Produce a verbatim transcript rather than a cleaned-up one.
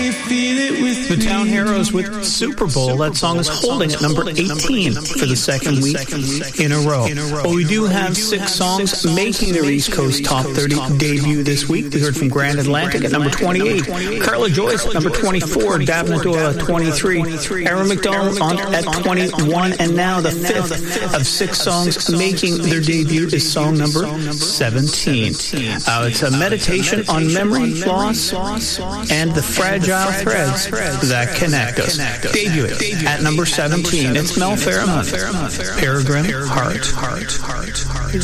The Town Heroes with Super Bowl. That song is holding at number eighteen for the second week in a row. Well, we do have six songs making their East Coast Top thirty debut this week. We heard from Grand Atlantic at number twenty-eight, Carla Joyce at number twenty-four, Davina Doyle at twenty-three, Aaron McDonald on at twenty-one, and now the fifth of six songs making their debut is song number seventeen. Uh, it's a meditation on memory loss and the fragile threads that connect us. Debut it at number seventeen. It's Mel Fairman, Peregrine Heart.